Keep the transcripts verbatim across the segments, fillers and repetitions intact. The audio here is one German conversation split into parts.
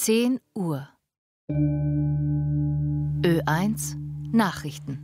zehn Uhr. Ö eins Nachrichten.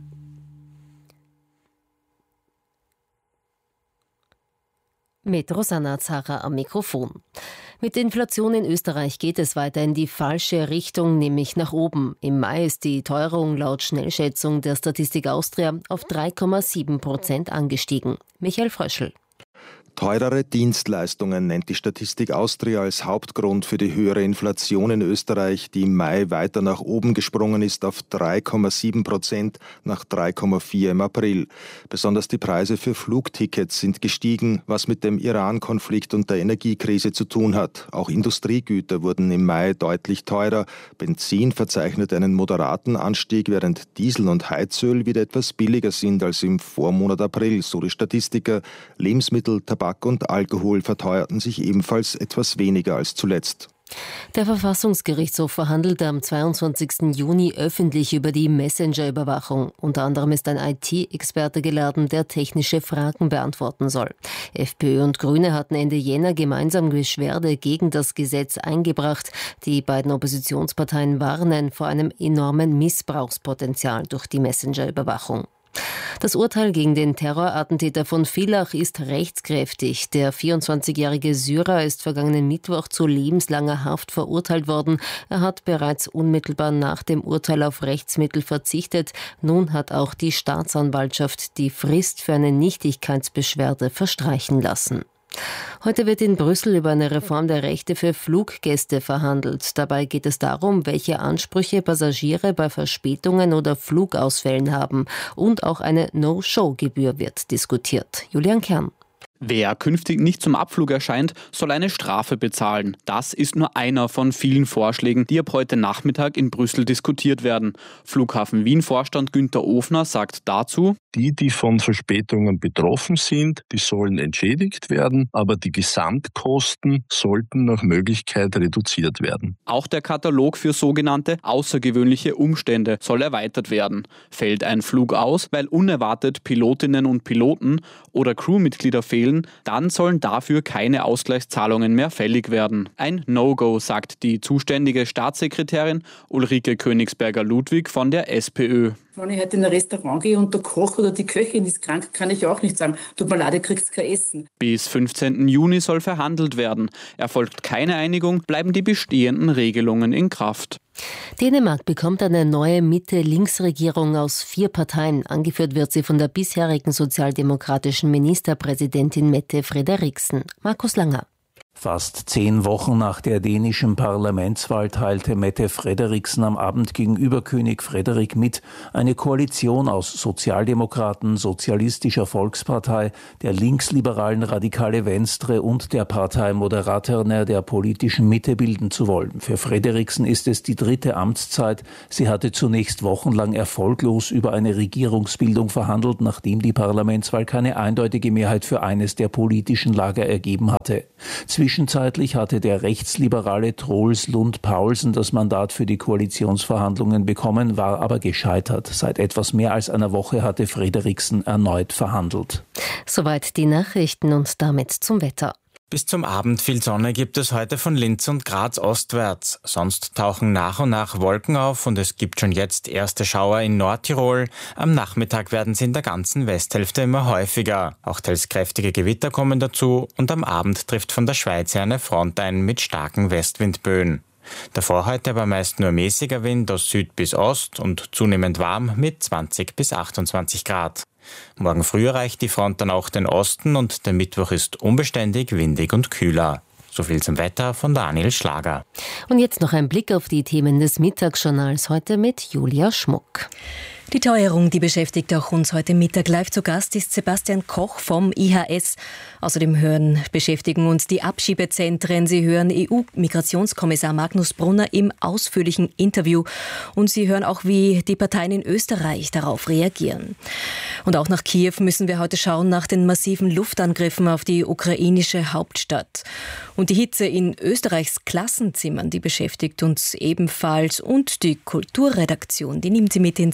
Mit Rosanna Zara am Mikrofon. Mit der Inflation in Österreich geht es weiter in die falsche Richtung, nämlich nach oben. Im Mai ist die Teuerung laut Schnellschätzung der Statistik Austria auf drei Komma sieben Prozent angestiegen. Michael Fröschl. Teurere Dienstleistungen nennt die Statistik Austria als Hauptgrund für die höhere Inflation in Österreich, die im Mai weiter nach oben gesprungen ist auf drei Komma sieben Prozent nach drei Komma vier im April. Besonders die Preise für Flugtickets sind gestiegen, was mit dem Iran-Konflikt und der Energiekrise zu tun hat. Auch Industriegüter wurden im Mai deutlich teurer. Benzin verzeichnet einen moderaten Anstieg, während Diesel und Heizöl wieder etwas billiger sind als im Vormonat April, so die Statistiker. Lebensmittel, Tabak und Alkohol verteuerten sich ebenfalls etwas weniger als zuletzt. Der Verfassungsgerichtshof verhandelte am zweiundzwanzigsten Juni öffentlich über die Messenger-Überwachung. Unter anderem ist ein I T-Experte geladen, der technische Fragen beantworten soll. FPÖ und Grüne hatten Ende Jänner gemeinsam Beschwerde gegen das Gesetz eingebracht. Die beiden Oppositionsparteien warnen vor einem enormen Missbrauchspotenzial durch die Messenger-Überwachung. Das Urteil gegen den Terrorattentäter von Villach ist rechtskräftig. Der vierundzwanzigjährige Syrer ist vergangenen Mittwoch zu lebenslanger Haft verurteilt worden. Er hat bereits unmittelbar nach dem Urteil auf Rechtsmittel verzichtet. Nun hat auch die Staatsanwaltschaft die Frist für eine Nichtigkeitsbeschwerde verstreichen lassen. Heute wird in Brüssel über eine Reform der Rechte für Fluggäste verhandelt. Dabei geht es darum, welche Ansprüche Passagiere bei Verspätungen oder Flugausfällen haben. Und auch eine No-Show-Gebühr wird diskutiert. Julian Kern. Wer künftig nicht zum Abflug erscheint, soll eine Strafe bezahlen. Das ist nur einer von vielen Vorschlägen, die ab heute Nachmittag in Brüssel diskutiert werden. Flughafen Wien-Vorstand Günther Ofner sagt dazu: Die, die von Verspätungen betroffen sind, die sollen entschädigt werden, aber die Gesamtkosten sollten nach Möglichkeit reduziert werden. Auch der Katalog für sogenannte außergewöhnliche Umstände soll erweitert werden. Fällt ein Flug aus, weil unerwartet Pilotinnen und Piloten oder Crewmitglieder fehlen, dann sollen dafür keine Ausgleichszahlungen mehr fällig werden. Ein No-Go, sagt die zuständige Staatssekretärin Ulrike Königsberger-Ludwig von der SPÖ. Wenn ich heute in ein Restaurant gehe und der Koch oder die Köchin ist krank, kann ich auch nicht sagen, tut mir leid, ihr kriegt kein Essen. Bis fünfzehnten Juni soll verhandelt werden. Erfolgt keine Einigung, bleiben die bestehenden Regelungen in Kraft. Dänemark bekommt eine neue Mitte-Links-Regierung aus vier Parteien. Angeführt wird sie von der bisherigen sozialdemokratischen Ministerpräsidentin Mette Frederiksen. Markus Langer. Fast zehn Wochen nach der dänischen Parlamentswahl teilte Mette Frederiksen am Abend gegenüber König Frederik mit, eine Koalition aus Sozialdemokraten, Sozialistischer Volkspartei, der linksliberalen Radikale Venstre und der Partei Moderaterna der politischen Mitte bilden zu wollen. Für Frederiksen ist es die dritte Amtszeit. Sie hatte zunächst wochenlang erfolglos über eine Regierungsbildung verhandelt, nachdem die Parlamentswahl keine eindeutige Mehrheit für eines der politischen Lager ergeben hatte. Zwischenzeitlich hatte der rechtsliberale Troels Lund Poulsen das Mandat für die Koalitionsverhandlungen bekommen, war aber gescheitert. Seit etwas mehr als einer Woche hatte Frederiksen erneut verhandelt. Soweit die Nachrichten und damit zum Wetter. Bis zum Abend viel Sonne gibt es heute von Linz und Graz ostwärts. Sonst tauchen nach und nach Wolken auf und es gibt schon jetzt erste Schauer in Nordtirol. Am Nachmittag werden sie in der ganzen Westhälfte immer häufiger. Auch teils kräftige Gewitter kommen dazu und am Abend trifft von der Schweiz her eine Front ein mit starken Westwindböen. Davor heute aber meist nur mäßiger Wind aus Süd bis Ost und zunehmend warm mit zwanzig bis achtundzwanzig Grad. Morgen früh erreicht die Front dann auch den Osten und der Mittwoch ist unbeständig, windig und kühler. So viel zum Wetter von Daniel Schlager. Und jetzt noch ein Blick auf die Themen des Mittagsjournals heute mit Julia Schmuck. Die Teuerung, die beschäftigt auch uns heute Mittag. Live zu Gast ist Sebastian Koch vom I H S. Außerdem hören, beschäftigen uns die Abschiebezentren. Sie hören E U-Migrationskommissar Magnus Brunner im ausführlichen Interview. Und Sie hören auch, wie die Parteien in Österreich darauf reagieren. Und auch nach Kiew müssen wir heute schauen nach den massiven Luftangriffen auf die ukrainische Hauptstadt. Und die Hitze in Österreichs Klassenzimmern, die beschäftigt uns ebenfalls. Und die Kulturredaktion, die nimmt Sie mit ins Kino.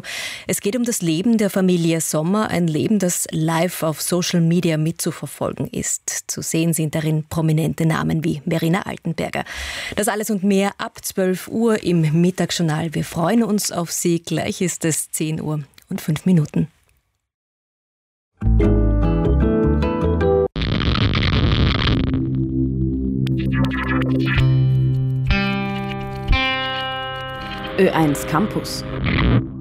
Radio. Es geht um das Leben der Familie Sommer, ein Leben, das live auf Social Media mitzuverfolgen ist. Zu sehen sind darin prominente Namen wie Verena Altenberger. Das alles und mehr ab zwölf Uhr im Mittagsjournal. Wir freuen uns auf Sie. Gleich ist es zehn Uhr und fünf Minuten. Ö eins Campus.